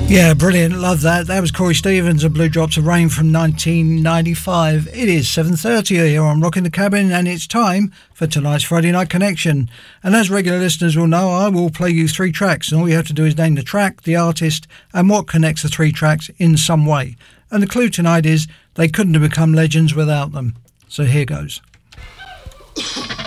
Yeah, brilliant. Love that. That was Corey Stevens and Blue Drops of Rain from 1995. It is 7:30 here on Rocking the Cabin, and it's time for tonight's Friday Night Connection. And as regular listeners will know, I will play you 3 tracks, and all you have to do is name the track, the artist, and what connects the 3 tracks in some way. And the clue tonight is they couldn't have become legends without them. So here goes.